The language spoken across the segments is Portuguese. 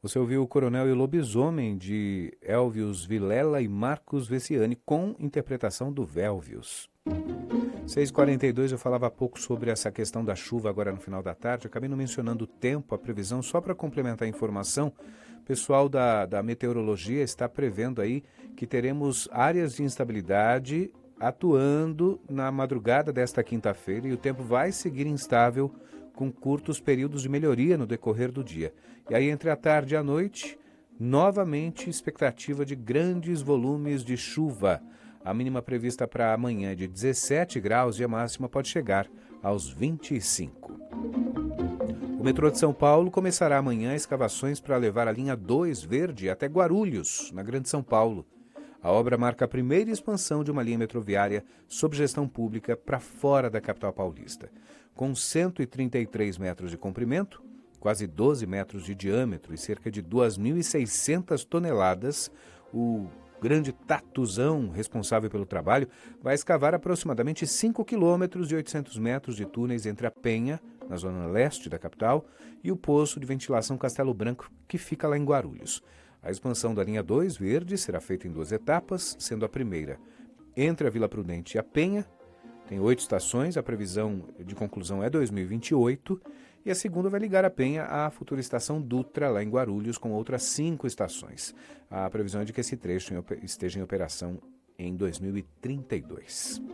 Você ouviu o Coronel e o Lobisomem, de Elvius Vilela e Marcos Vessiani, com interpretação do Velvius. 6h42, eu falava há pouco sobre essa questão da chuva agora no final da tarde. Acabei não mencionando o tempo, a previsão, só para complementar a informação. O pessoal da meteorologia está prevendo aí que teremos áreas de instabilidade atuando na madrugada desta quinta-feira e o tempo vai seguir instável com curtos períodos de melhoria no decorrer do dia. E aí, entre a tarde e a noite, novamente expectativa de grandes volumes de chuva. A mínima prevista para amanhã é de 17 graus e a máxima pode chegar aos 25. O metrô de São Paulo começará amanhã escavações para levar a linha 2 verde até Guarulhos, na Grande São Paulo. A obra marca a primeira expansão de uma linha metroviária sob gestão pública para fora da capital paulista. Com 133 metros de comprimento, quase 12 metros de diâmetro e cerca de 2.600 toneladas, o grande tatuzão responsável pelo trabalho vai escavar aproximadamente 5 quilômetros e 800 metros de túneis entre a Penha, na zona leste da capital, e o poço de ventilação Castelo Branco, que fica lá em Guarulhos. A expansão da linha 2 verde será feita em 2 etapas, sendo a primeira entre a Vila Prudente e a Penha. Tem 8 estações, a previsão de conclusão é 2028, e a segunda vai ligar a Penha à futura estação Dutra, lá em Guarulhos, com outras 5 estações. A previsão é de que esse trecho esteja em operação em 2032.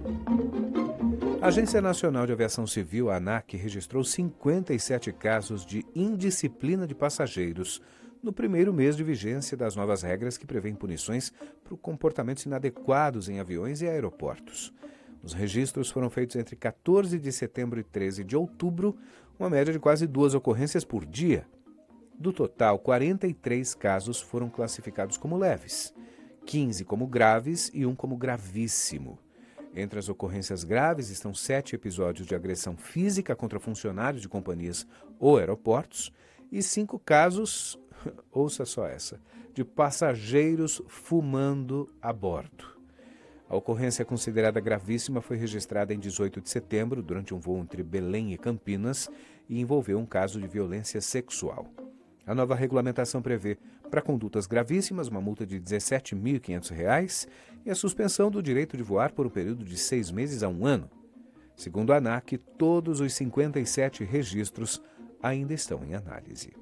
A Agência Nacional de Aviação Civil, a ANAC, registrou 57 casos de indisciplina de passageiros no primeiro mês de vigência das novas regras que prevêem punições por comportamentos inadequados em aviões e aeroportos. Os registros foram feitos entre 14 de setembro e 13 de outubro, uma média de quase 2 ocorrências por dia. Do total, 43 casos foram classificados como leves, 15 como graves e 1 como gravíssimo. Entre as ocorrências graves estão 7 episódios de agressão física contra funcionários de companhias ou aeroportos e 5 casos, ouça só essa, de passageiros fumando a bordo. A ocorrência considerada gravíssima foi registrada em 18 de setembro, durante um voo entre Belém e Campinas, e envolveu um caso de violência sexual. A nova regulamentação prevê, para condutas gravíssimas, uma multa de R$ 17.500 e a suspensão do direito de voar por um período de 6 meses a 1 ano. Segundo a ANAC, todos os 57 registros ainda estão em análise.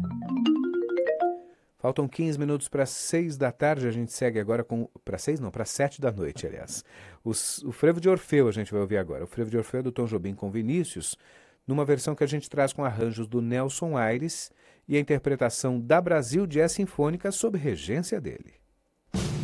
Faltam 15 minutos para 6 da tarde, a gente segue agora com... Para 7 da noite, aliás. O Frevo de Orfeu a gente vai ouvir agora. O Frevo de Orfeu é do Tom Jobim com Vinícius, numa versão que a gente traz com arranjos do Nelson Aires e a interpretação da Brasil Jazz Sinfônica sob regência dele.